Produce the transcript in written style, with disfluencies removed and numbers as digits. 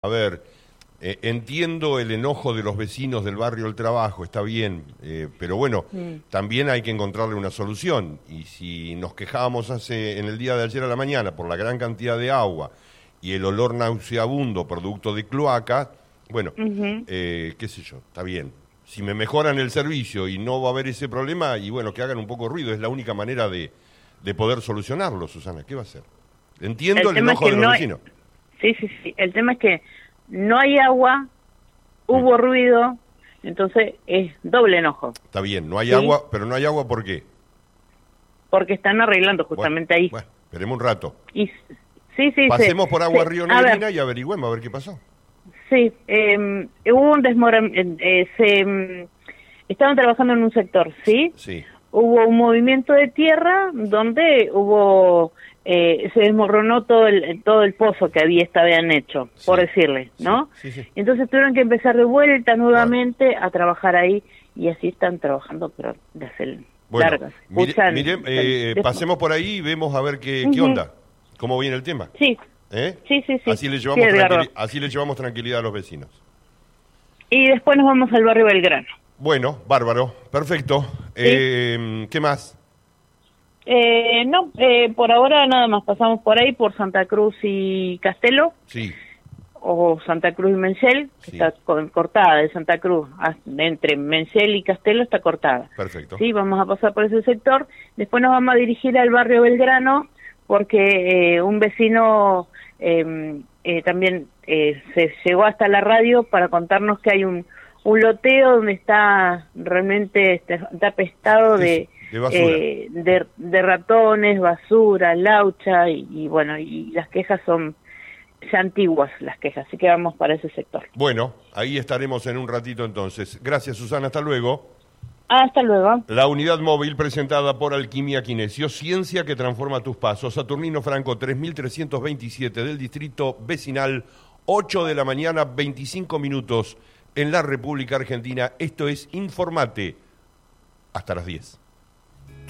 A ver, entiendo el enojo de los vecinos del barrio El Trabajo, está bien, pero bueno, también hay que encontrarle una solución. Y si nos quejábamos en el día de ayer a la mañana por la gran cantidad de agua y el olor nauseabundo producto de cloaca, bueno, qué sé yo, está bien. Si me mejoran el servicio y no va a haber ese problema, y bueno, que hagan un poco de ruido, es la única manera de poder solucionarlo, Susana. ¿Qué va a hacer? Entiendo el enojo de los vecinos. Sí. El tema es que no hay agua, hubo ruido, entonces es doble enojo. Está bien, no hay agua, pero no hay agua, ¿por qué? Porque están arreglando justamente ahí. Bueno, esperemos un rato. Sí. Pasemos por Agua Río Negrina y averigüemos a ver qué pasó. Sí, hubo un estaban trabajando en un sector, ¿sí? Sí. Hubo un movimiento de tierra donde hubo se desmoronó todo el pozo que habían hecho, por decirle, ¿no? Sí. Entonces tuvieron que empezar de vuelta nuevamente a trabajar ahí y así están trabajando, pero de hacer largas. Pasemos por ahí y vemos a ver qué onda, cómo viene el tema. Sí. Sí. Así le llevamos tranquilidad a los vecinos. Y después nos vamos al barrio Belgrano. Bueno, bárbaro, perfecto. ¿Sí? ¿Qué más? Por ahora nada más. Pasamos por ahí, por Santa Cruz y Castelo. Sí. O Santa Cruz y Mencel, que está cortada de Santa Cruz. Entre Mencel y Castelo está cortada. Perfecto. Sí, vamos a pasar por ese sector. Después nos vamos a dirigir al barrio Belgrano, porque un vecino también se llegó hasta la radio para contarnos que hay un loteo donde está realmente está apestado de ratones, basura, laucha y bueno, y las quejas son ya antiguas, las quejas, así que vamos para ese sector. Bueno, ahí estaremos en un ratito entonces. Gracias, Susana, hasta luego. Hasta luego. La unidad móvil presentada por Alquimia Kinesio, ciencia que transforma tus pasos. Saturnino Franco 3327 del distrito vecinal, 8 de la mañana, 25 minutos en la República Argentina. Esto es Informate hasta las 10.